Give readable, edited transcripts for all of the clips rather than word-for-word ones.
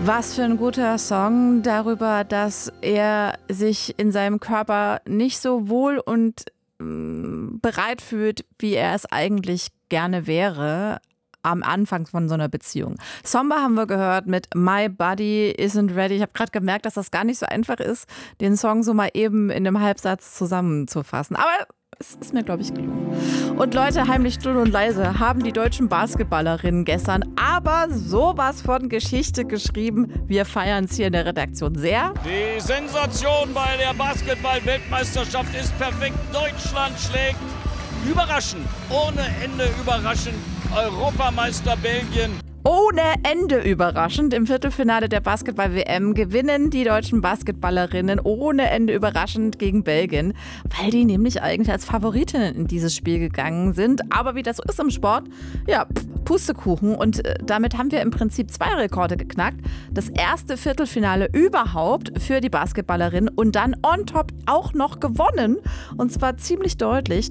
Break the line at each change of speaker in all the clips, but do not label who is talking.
Was für ein guter Song darüber, dass er sich in seinem Körper nicht so wohl und bereit fühlt, wie er es eigentlich gerne wäre am Anfang von so einer Beziehung. Somba haben wir gehört mit My Body Isn't Ready. Ich habe gerade gemerkt, dass das gar nicht so einfach ist, den Song so mal eben in einem Halbsatz zusammenzufassen. Aber es ist mir, glaube ich, gelungen. Und Leute, heimlich still und leise haben die deutschen Basketballerinnen gestern aber sowas von Geschichte geschrieben. Wir feiern es hier in der Redaktion sehr.
Die Sensation bei der Basketball-Weltmeisterschaft ist perfekt. Deutschland schlägt überraschend, ohne Ende überraschend, Europameister Belgien.
Ohne Ende überraschend. Im Viertelfinale der Basketball-WM gewinnen die deutschen Basketballerinnen ohne Ende überraschend gegen Belgien, weil die nämlich eigentlich als Favoritinnen in dieses Spiel gegangen sind. Aber wie das so ist im Sport, ja, Pustekuchen. Und damit haben wir im Prinzip 2 Rekorde geknackt. Das erste Viertelfinale überhaupt für die Basketballerinnen und dann on top auch noch gewonnen. Und zwar ziemlich deutlich,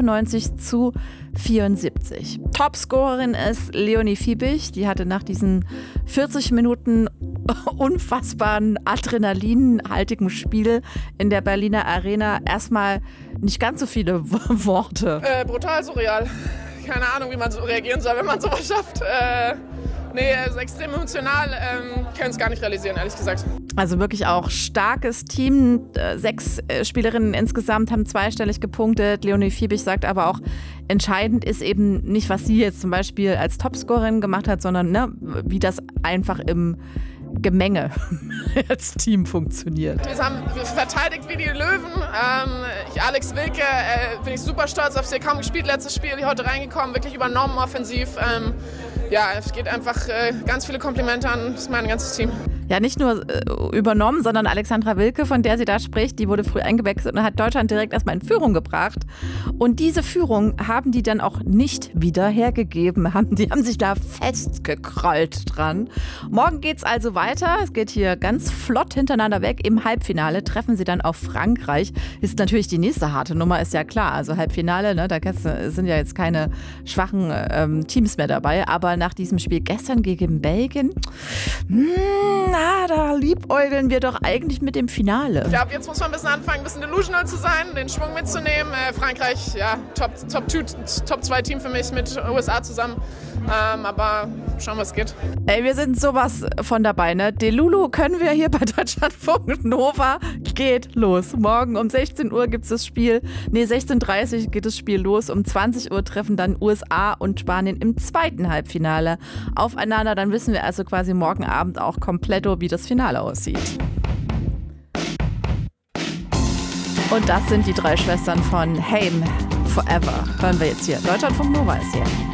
93-74. Topscorerin ist Leonie Fiebig. Die hatte nach diesen 40 Minuten unfassbaren adrenalinhaltigen Spiel in der Berliner Arena erstmal nicht ganz so viele Worte.
Brutal surreal. Keine Ahnung, wie man so reagieren soll, wenn man sowas schafft. Es ist extrem emotional. Kann es gar nicht realisieren, ehrlich gesagt.
Also wirklich auch starkes Team. 6 Spielerinnen insgesamt haben zweistellig gepunktet. Leonie Fiebig sagt aber auch, entscheidend ist eben nicht, was sie jetzt zum Beispiel als Topscorerin gemacht hat, sondern wie das einfach im Gemenge als Team funktioniert.
Wir haben verteidigt wie die Löwen. Alex Wilke, bin ich super stolz auf sie. Kaum gespielt, letztes Spiel, heute reingekommen, wirklich übernommen offensiv. Es geht einfach ganz viele Komplimente an mein ganzes Team.
Ja, nicht nur übernommen, sondern Alexandra Wilke, von der sie da spricht, die wurde früh eingewechselt und hat Deutschland direkt erstmal in Führung gebracht. Und diese Führung haben die dann auch nicht wieder hergegeben. Die haben sich da festgekrallt dran. Morgen geht's also weiter. Es geht hier ganz flott hintereinander weg. Im Halbfinale treffen sie dann auf Frankreich. Ist natürlich die nächste harte Nummer, ist ja klar. Also Halbfinale, da sind ja jetzt keine schwachen Teams mehr dabei. Aber nach diesem Spiel gestern gegen Belgien, da liebäugeln wir doch eigentlich mit dem Finale.
Ich glaube, jetzt muss man ein bisschen anfangen, ein bisschen delusional zu sein, den Schwung mitzunehmen. Frankreich, ja, Top 2 Team für mich mit USA zusammen. Aber schauen, was geht.
Ey, wir sind sowas von dabei, ne? Delulu können wir hier bei Deutschlandfunk Nova. Geht los. Morgen um 16 Uhr gibt es das Spiel. 16:30 Uhr geht das Spiel los. Um 20 Uhr treffen dann USA und Spanien im zweiten Halbfinale aufeinander. Dann wissen wir also quasi morgen Abend auch komplett, wie das Finale aussieht. Und das sind die 3 Schwestern von Haim Forever. Hören wir jetzt hier. Deutschlandfunk Nova ist hier.